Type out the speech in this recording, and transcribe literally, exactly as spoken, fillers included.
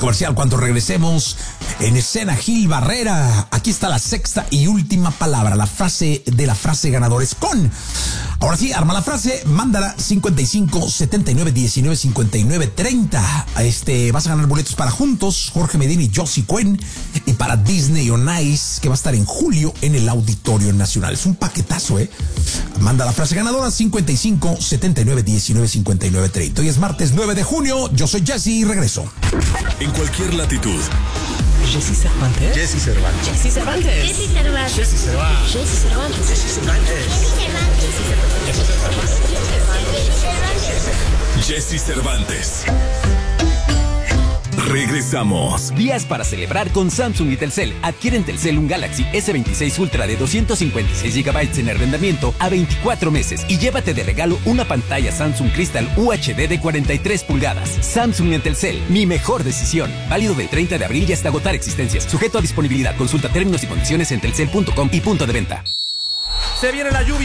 Comercial, cuando regresemos en escena, Gil Barrera. Aquí está la sexta y última palabra, la frase de la frase ganadores con. Ahora sí, arma la frase, mándala cincuenta y cinco, setenta y nueve, diecinueve, cincuenta y nueve, treinta. Este, vas a ganar boletos para Juntos, Jorge Medina y Josie Cuen, y para Disney on Ice, que va a estar en julio en el Auditorio Nacional. Es un paquetazo, ¿eh? Manda la frase ganadora cincuenta y cinco, setenta y nueve, diecinueve, cincuenta y nueve, treinta. Hoy es martes nueve de junio, yo soy Jesse y regreso. En cualquier latitud. Jesse Cervantes. Jesse Cervantes. Jesse Cervantes. Jesse Cervantes. Jesse Cervantes. Jesse Cervantes. Jesse Cervantes. Jesse Cervantes. Regresamos. Días para celebrar con Samsung y Telcel. Adquieren Telcel un Galaxy ese veintiséis Ultra de doscientos cincuenta y seis gigabytes en arrendamiento a veinticuatro meses y llévate de regalo una pantalla Samsung Crystal U H D de cuarenta y tres pulgadas. Samsung en Telcel, mi mejor decisión. Válido del treinta de abril y hasta agotar existencias. Sujeto a disponibilidad. Consulta términos y condiciones en telcel punto com y punto de venta. Se viene la lluvia.